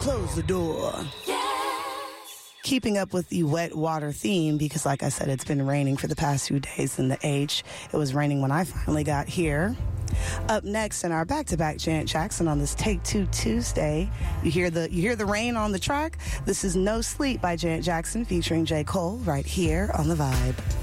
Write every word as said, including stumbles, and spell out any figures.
close the door. Keeping up with the wet water theme because, like I said, it's been raining for the past few days in the H. It was raining when I finally got here. Up next in our back-to-back Janet Jackson on this Take Two Tuesday, you hear the you hear the rain on the track. This is No Sleep by Janet Jackson featuring J. Cole right here on The Vibe.